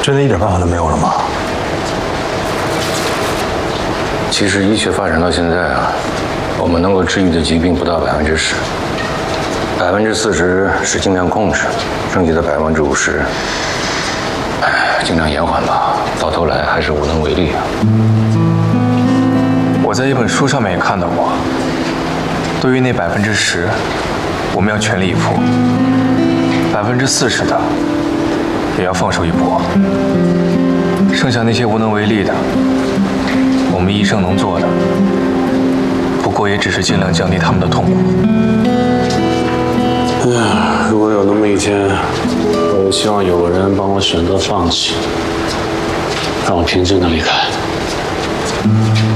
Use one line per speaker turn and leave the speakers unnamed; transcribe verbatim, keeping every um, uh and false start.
真的一点办法都没有了吗？
其实医学发展到现在啊，我们能够治愈的疾病不到百分之十，百分之四十是尽量控制，剩下的百分之五十，哎，尽量延缓吧。到头来还是无能为力啊。
我在一本书上面也看到过，对于那百分之十，我们要全力以赴；百分之四十的，也要放手一搏。剩下那些无能为力的，我们医生能做的，不过也只是尽量降低他们的痛苦。
哎呀，如果有那么一天，我也希望有个人帮我选择放弃，让我平静的离开。